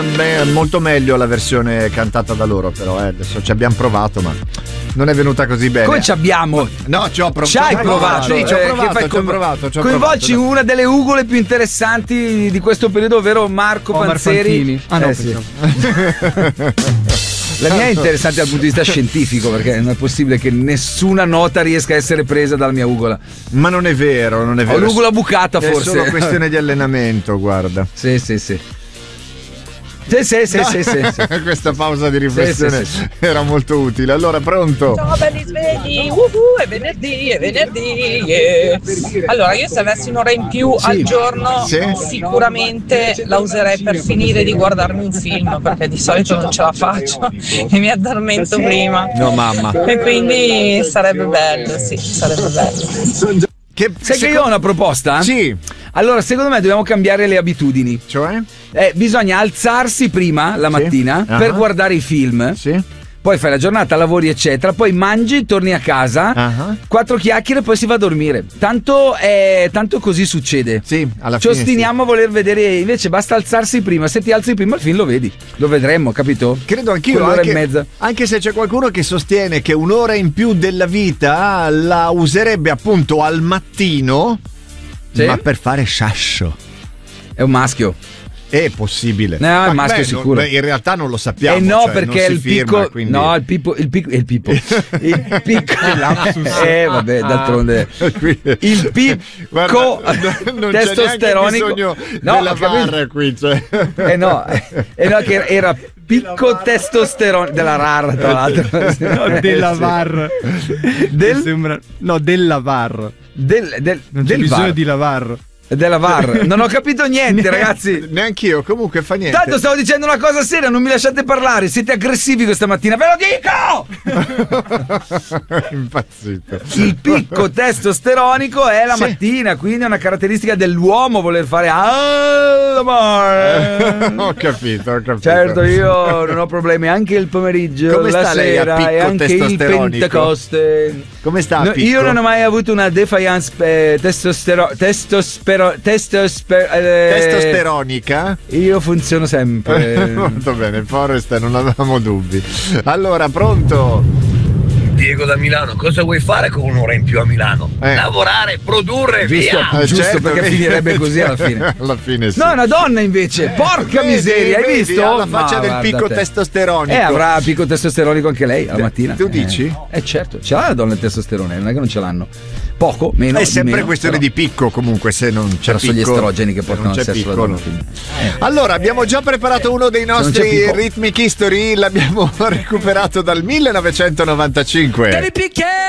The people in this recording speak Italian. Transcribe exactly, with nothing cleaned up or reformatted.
beh, molto meglio la versione cantata da loro, però eh, adesso ci abbiamo provato, ma non è venuta così bene. Come ci abbiamo? No, ci ho provato. Ci hai provato? Sì, ci ho Eh, provato, che fai ci ho con- provato, ci ho Coinvolgi provato. una delle ugole più interessanti di questo periodo, ovvero Marco Omar Panzeri. Fantini. Ah, no, Eh, sì. pensavo. La mia è interessante dal punto di vista scientifico, perché non è possibile che nessuna nota riesca a essere presa dalla mia ugola. Ma non è vero, non è vero. Ho l'ugola bucata, È forse. solo questione di allenamento, guarda. Sì, sì, sì. Sì, sì, sì, sì, sì, sì. Questa pausa di riflessione Sì, sì, sì, sì. era molto utile. Allora, pronto? Ciao belli svegli, uhu, è venerdì, è venerdì. yeah. Allora, io se avessi un'ora in più Sì. al giorno, Sì. sicuramente la userei per finire di guardarmi un film, perché di solito non ce la faccio e mi addormento prima. No, mamma. E quindi sarebbe bello, sì, sarebbe bello. Che, Sai che io ho una proposta? Sì. Allora, secondo me dobbiamo cambiare le abitudini. Cioè? Eh, bisogna alzarsi prima la mattina Ah. per guardare i film. Sì. Poi fai la giornata, lavori eccetera, poi mangi, torni a casa, Ah. quattro chiacchiere e poi si va a dormire. Tanto, è, tanto così succede. Sì, alla Ci fine ostiniamo a voler vedere, invece basta alzarsi prima. Se ti alzi prima il film lo vedi, lo vedremo, capito? Credo anch'io, Quell'ora anche, e mezza. anche se c'è qualcuno che sostiene che un'ora in più della vita la userebbe appunto al mattino, Sì? ma per fare sciascio. È un maschio. È possibile. No, è Ma, maschio beh, sicuro. non- beh, in realtà non lo sappiamo. Eh no, cioè, perché non il si firma, picco. quindi- No, il pippo. Il picco. Il pippo. Il picco. eh, vabbè, d'altronde. Il picco Guarda, non- non c'è testosteronico. neanche bisogno No, della ho capito. barra qui, cioè. Eh no, eh no, che era picco testosterone della R A R, tra l'altro. No, della Eh, sì. V A R. Del- Mi sembra... No, della V A R. Del, del, Non c'è del bisogno V A R. di lavar. Della V A R. Non ho capito niente, ragazzi. Neanch'io, comunque fa niente. Tanto stavo dicendo una cosa seria, non mi lasciate parlare. Siete aggressivi questa mattina, ve lo dico! Impazzito. Il picco testosteronico è la Sì. mattina, quindi è una caratteristica dell'uomo voler fare all'amore. Ho capito, ho capito. Certo, io non ho problemi anche il pomeriggio, Come la sta lei a sera picco e anche il testosteronico? Pentecoste. Come sta a No, picco? io non ho mai avuto una defiance eh, testostero, testostero, testosper, eh, Testosteronica? Io funziono sempre. Molto bene, Forrest, non avevamo dubbi. Allora, pronto? Diego da Milano, cosa vuoi fare con un'ora in più a Milano? Eh. Lavorare, produrre, Giusto, via! Eh, giusto certo, perché vedi? finirebbe così alla fine. Alla fine sì. No, è una donna invece. Porca Vedi, miseria, hai vedi, visto? ha la faccia Ma del guarda picco te. testosteronico. Eh, avrà picco testosteronico anche lei alla Tu- mattina. tu dici? Eh, eh, certo, ce l'ha la donna il testosterone, non è che non ce l'hanno. Poco, meno. È di sempre meno, questione però. di picco, comunque, se non c'è Però sono gli picco, estrogeni che se portano non al c'è sesso alla picco, donna, no. quindi. Allora, abbiamo già preparato uno dei non c'è nostri picco. Rhythmic History, l'abbiamo recuperato dal millenovecentonovantacinque.